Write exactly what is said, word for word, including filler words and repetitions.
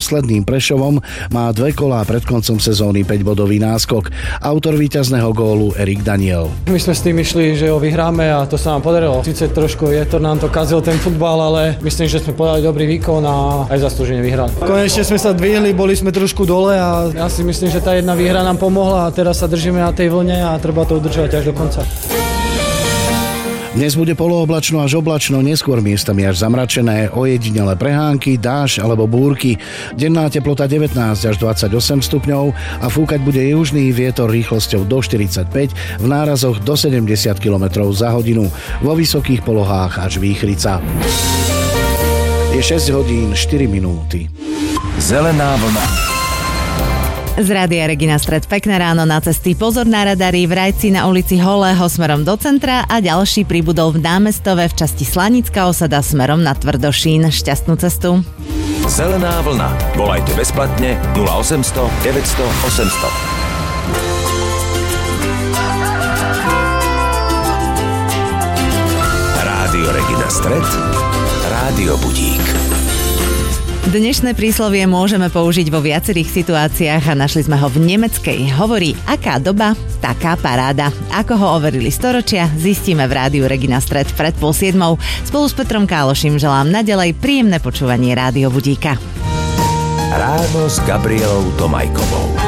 posledným Prešovom má dve kolá pred koncom sezóny päťbodový náskok. Autor víťazného gólu Erik Daniel. My sme s tým išli, že ho vyhráme a to sa nám podarilo. Sice trošku je to nám to kazil ten futbal, ale myslím, že sme podali dobrý výkon a aj zaslúžene vyhrali. Konečne sme sa dvihli, boli sme trošku dole a ja si myslím, že tá jedna výhra nám pomohla a teraz sa držíme na tej vlne a treba to udržať až do konca. Dnes bude polooblačno až oblačno, neskôr miestami až zamračené, ojedinele prehánky, dážď alebo búrky. Denná teplota devätnásť až dvadsaťosem stupňov a fúkať bude južný vietor rýchlosťou do štyridsaťpäť, v nárazoch do sedemdesiat kilometrov za hodinu, vo vysokých polohách až výchrica. Je šesť hodín štyri minúty. Zelená vlna. Z Rádia Regina Stred, pekné ráno, na cesty pozor na radary, v Rajci na ulici Holého smerom do centra a ďalší pribudol v Námestove v časti Slanická osada smerom na Tvrdošín. Šťastnú cestu. Zelená vlna. Volajte bezplatne nula osemsto deväťsto osemsto. Rádio Regina Stred, Rádio Budík. Dnešné príslovie môžeme použiť vo viacerých situáciách a našli sme ho v nemeckej. Hovorí, aká doba, taká paráda. Ako ho overili storočia, zistíme v Rádiu Regina Stred pred pol siedmou. Spolu s Petrom Káloším želám naďalej príjemné počúvanie Rádio Budíka. Ráno s Gabrielou Tomajkovou.